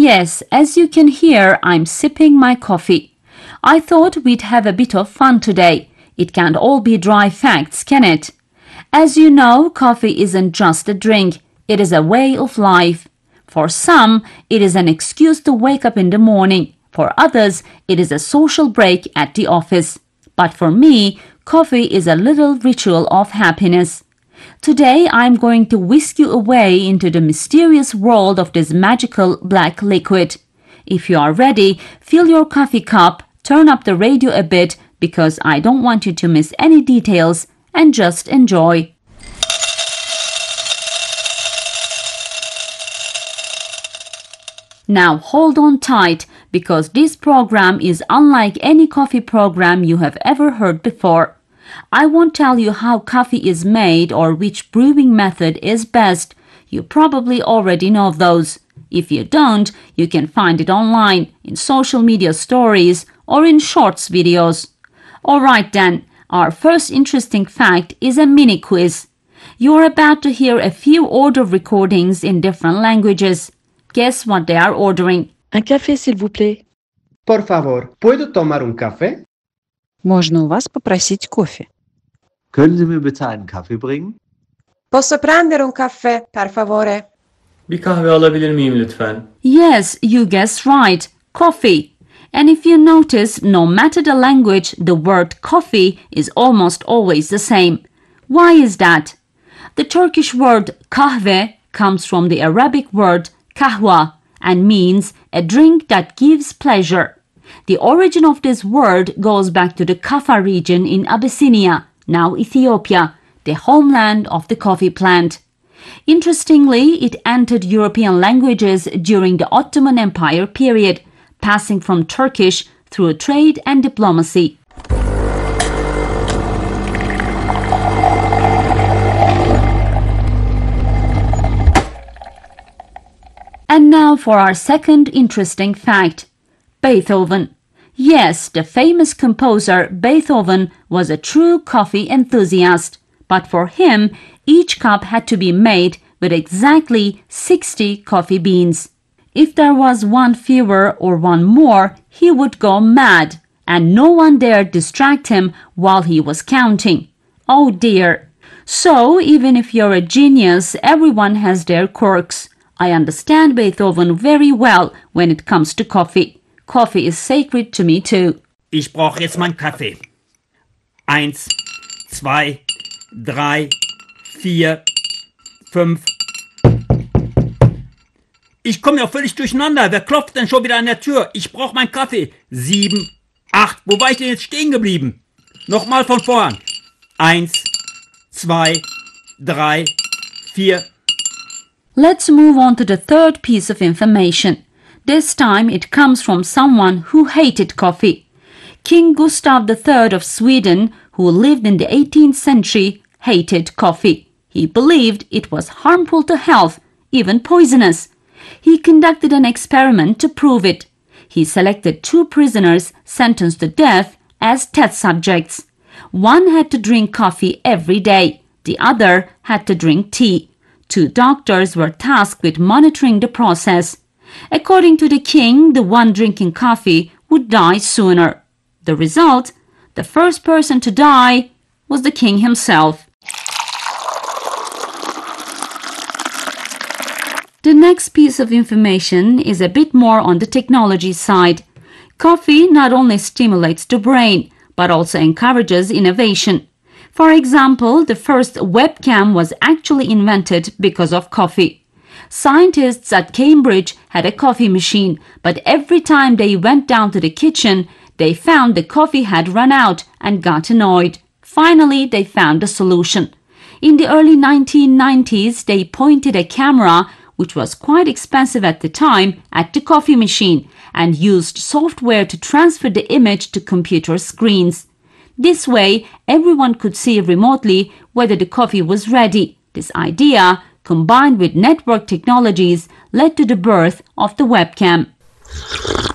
Yes, as you can hear, I'm sipping my coffee. I thought we'd have a bit of fun today. It can't all be dry facts, can it? As you know, coffee isn't just a drink. It is a way of life. For some, it is an excuse to wake up in the morning. For others, it is a social break at the office. But for me, coffee is a little ritual of happiness. Today, I'm going to whisk you away into the mysterious world of this magical black liquid. If you are ready, fill your coffee cup, turn up the radio a bit because I don't want you to miss any details, and just enjoy. Now hold on tight because this program is unlike any coffee program you have ever heard before. I won't tell you how coffee is made or which brewing method is best. You probably already know those. If you don't, you can find it online, in social media stories, or in shorts videos. Alright then, our first interesting fact is a mini quiz. You're about to hear a few order recordings in different languages. Guess what they are ordering? Un café, s'il vous plaît. Por favor, ¿puedo tomar un café? Можно у вас попросить кофе? Können Sie mir bitte einen Kaffee bringen? Posso prendere un caffè, per favore? Bir kahve alabilir miyim lütfen? Yes, you guessed right. Coffee. And if you notice, no matter the language, the word coffee is almost always the same. Why is that? The Turkish word kahve comes from the Arabic word kahwa and means a drink that gives pleasure. The origin of this word goes back to the Kaffa region in Abyssinia, now Ethiopia, the homeland of the coffee plant. Interestingly, it entered European languages during the Ottoman Empire period, passing from Turkish through trade and diplomacy. And now for our second interesting fact. Beethoven. Yes, the famous composer Beethoven was a true coffee enthusiast. But for him, each cup had to be made with exactly 60 coffee beans. If there was one fewer or one more, he would go mad, and no one dared distract him while he was counting. Oh dear! So, even if you're a genius, everyone has their quirks. I understand Beethoven very well when it comes to coffee. Coffee is sacred to me too. Ich brauche jetzt meinen Kaffee. 1, 2, 3, 4, 5. Ich komme ja völlig durcheinander. Wer klopft denn schon wieder an der Tür? Ich brauche meinen Kaffee. 7, 8. Wo war ich denn jetzt stehen geblieben? Nochmal von vorn. 1, 2, 3, 4. Let's move on to the third piece of information. This time it comes from someone who hated coffee. King Gustav III of Sweden, who lived in the 18th century, hated coffee. He believed it was harmful to health, even poisonous. He conducted an experiment to prove it. He selected 2 prisoners sentenced to death as test subjects. One had to drink coffee every day. The other had to drink tea. 2 doctors were tasked with monitoring the process. According to the king, the one drinking coffee would die sooner. The result? The first person to die was the king himself. The next piece of information is a bit more on the technology side. Coffee not only stimulates the brain, but also encourages innovation. For example, the first webcam was actually invented because of coffee. Scientists at Cambridge had a coffee machine, but every time they went down to the kitchen, they found the coffee had run out and got annoyed. Finally, they found a solution. In the early 1990s, they pointed a camera, which was quite expensive at the time, at the coffee machine and used software to transfer the image to computer screens. This way, everyone could see remotely whether the coffee was ready. This idea, combined with network technologies, led to the birth of the webcam.